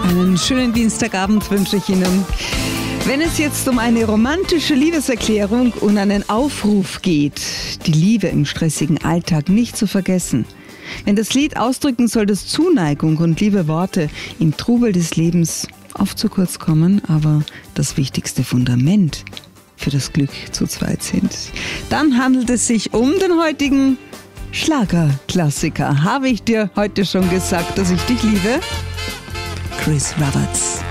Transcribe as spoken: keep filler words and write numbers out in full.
Einen schönen Dienstagabend wünsche ich Ihnen. Wenn es jetzt um eine romantische Liebeserklärung und einen Aufruf geht, die Liebe im stressigen Alltag nicht zu vergessen, wenn das Lied ausdrücken soll, dass Zuneigung und liebe Worte im Trubel des Lebens oft zu kurz kommen, aber das wichtigste Fundament für das Glück zu zweit sind, dann handelt es sich um den heutigen Schlagerklassiker. Habe ich dir heute schon gesagt, dass ich dich liebe? Chris Roberts.